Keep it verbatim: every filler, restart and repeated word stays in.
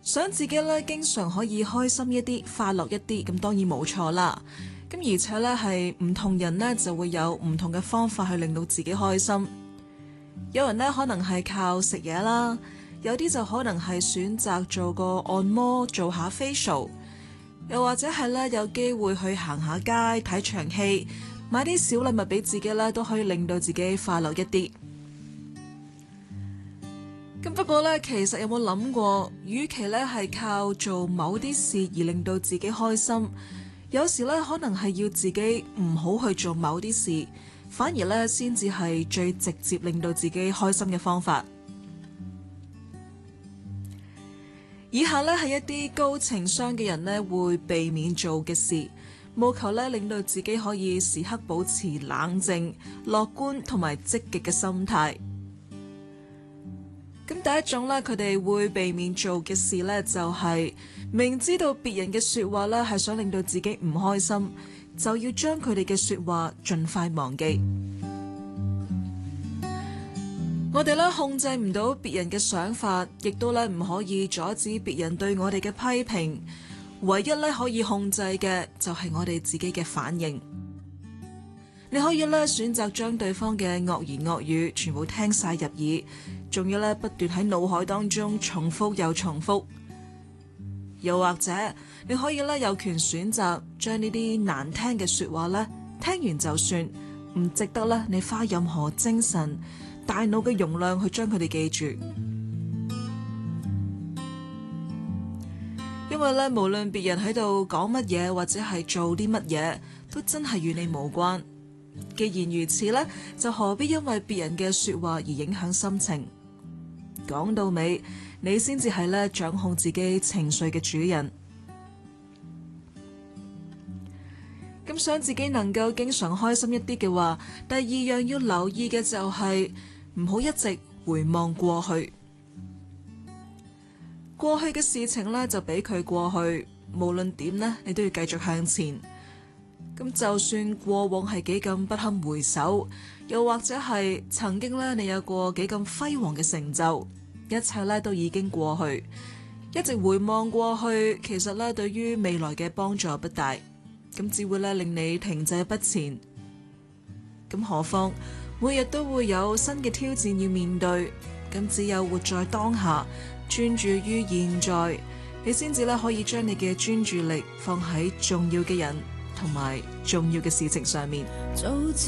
想自己咧經常可以開心一啲、快樂一啲，咁當然冇錯啦。咁而且咧係唔同人呢就會有唔同嘅方法去令到自己開心。有人呢可能係靠食嘢啦，有啲就可能係選擇做個按摩、做下 facial， 又或者係咧有機會去行下街、睇場戲，買啲小禮物俾自己咧，都可以令到自己快樂一啲。咁不過咧，其實有冇諗過，與其咧係靠做某啲事而令到自己開心，有時咧可能係要自己唔好去做某啲事，反而咧先至係最直接令到自己開心嘅方法。以下咧係一啲高情商嘅人咧會避免做嘅事，務求咧令到自己可以時刻保持冷靜、樂觀同埋積極嘅心態。咁第一種咧，佢哋會避免做嘅事咧，就係明知道別人嘅說話咧係想令到自己唔開心，就要將佢哋嘅說話盡快忘記。我哋咧控制唔到別人嘅想法，亦都咧唔可以阻止別人對我哋嘅批評。唯一咧可以控制嘅就係我哋自己嘅反應。你可以咧選擇將對方嘅惡言惡語全部聽晒入耳，仲要咧不斷喺腦海當中重複又重複。又或者你可以咧有權選擇將呢啲難聽嘅說話咧聽完就算，唔值得咧你花任何精神、大腦嘅容量去將佢哋記住。因為咧無論別人喺度講乜嘢或者係做啲乜嘢，都真係與你無關。既然如此呢，就何必因為別人嘅說話而影響心情？講到尾，你先至係咧掌控自己情緒嘅主人。咁想自己能夠經常開心一啲嘅話，第二樣要留意嘅就係唔好一直回望過去。過去嘅事情呢，就俾佢過去，無論點呢，你都要繼續向前。咁就算過往係幾咁不堪回首，又或者係曾經咧你有過幾咁輝煌嘅成就，一切咧都已經過去。一直回望過去，其實咧對於未來嘅幫助不大，咁只會咧令你停滯不前。咁何況每日都會有新嘅挑戰要面對，咁只有活在當下，專注於現在，你先至咧可以將你嘅專注力放喺重要嘅人同埋重要嘅事情上面。